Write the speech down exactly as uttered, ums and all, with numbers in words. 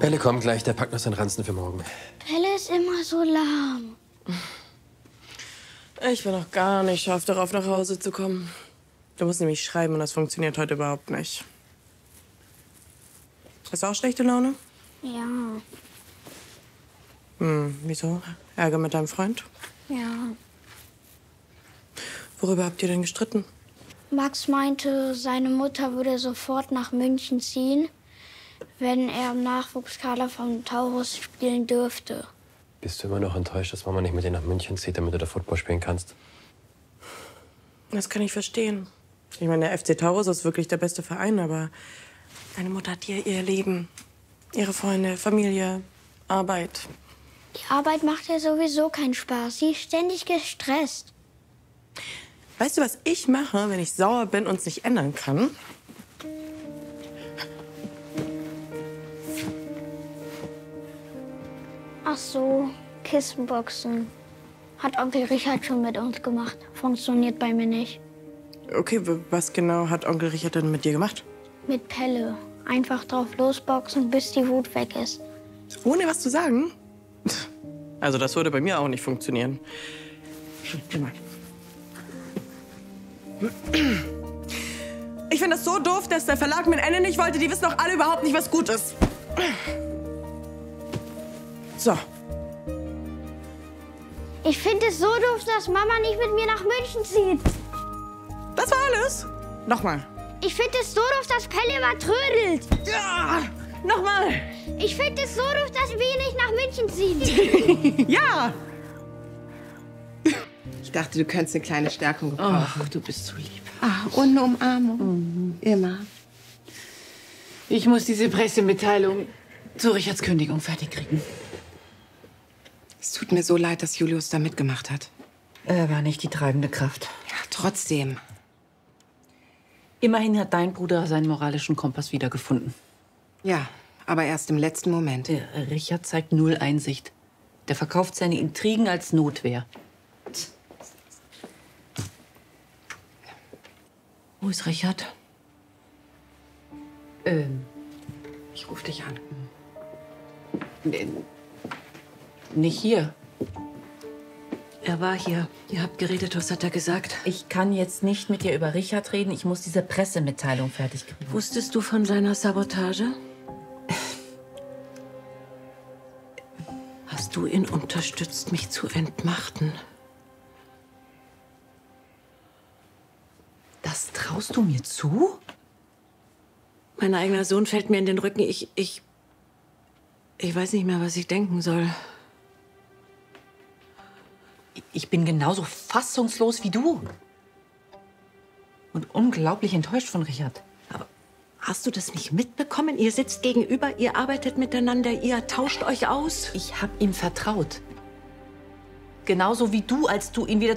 Pelle kommt gleich, der packt noch seinen Ranzen für morgen. Pelle ist immer so lahm. Ich bin noch gar nicht scharf darauf, nach Hause zu kommen. Du musst nämlich schreiben und das funktioniert heute überhaupt nicht. Hast du auch schlechte Laune? Ja. Hm, wieso? Ärger mit deinem Freund? Ja. Worüber habt ihr denn gestritten? Max meinte, seine Mutter würde sofort nach München ziehen, wenn er im Nachwuchskader vom Taurus spielen dürfte. Bist du immer noch enttäuscht, dass Mama nicht mit dir nach München zieht, damit du da Football spielen kannst? Das kann ich verstehen. Ich meine, der F C Taurus ist wirklich der beste Verein, aber deine Mutter hat hier ihr Leben, ihre Freunde, Familie, Arbeit. Die Arbeit macht ja sowieso keinen Spaß. Sie ist ständig gestresst. Weißt du, was ich mache, wenn ich sauer bin und es nicht ändern kann? Ach so, Kissenboxen. Hat Onkel Richard schon mit uns gemacht. Funktioniert bei mir nicht. Okay, was genau hat Onkel Richard denn mit dir gemacht? Mit Pelle. Einfach drauf losboxen, bis die Wut weg ist. Ohne was zu sagen? Also das würde bei mir auch nicht funktionieren. Ich finde das so doof, dass der Verlag mit Ende nicht wollte. Die wissen doch alle überhaupt nicht, was gut ist. So. Ich finde es so doof, dass Mama nicht mit mir nach München zieht. Das war alles? Nochmal. Ich finde es so doof, dass Pelle immer trödelt. Ja, nochmal. Ich finde es so doof, dass wir nicht nach München ziehen. Ja. Ich dachte, du könntest eine kleine Stärkung gebrauchen. Ach, du bist so lieb. Ah, und eine Umarmung. Mhm. Immer. Ich muss diese Pressemitteilung zu Richards Kündigung fertig kriegen. Es tut mir so leid, dass Julius da mitgemacht hat. Er war nicht die treibende Kraft. Ja, trotzdem. Immerhin hat dein Bruder seinen moralischen Kompass wiedergefunden. Ja, aber erst im letzten Moment. Der Richard zeigt null Einsicht. Der verkauft seine Intrigen als Notwehr. Wo ist Richard? Ähm, Ich rufe dich an. äh, nicht hier. Er war hier. Ihr habt geredet, was hat er gesagt? Ich kann jetzt nicht mit dir über Richard reden. Ich muss diese Pressemitteilung fertig kriegen. Wusstest du von seiner Sabotage? Hast du ihn unterstützt, mich zu entmachten? Das traust du mir zu? Mein eigener Sohn fällt mir in den Rücken. Ich, ich, ich weiß nicht mehr, was ich denken soll. Ich bin genauso fassungslos wie du. Und unglaublich enttäuscht von Richard. Aber hast du das nicht mitbekommen? Ihr sitzt gegenüber, ihr arbeitet miteinander, ihr tauscht euch aus. Ich habe ihm vertraut. Genauso wie du, als du ihn wieder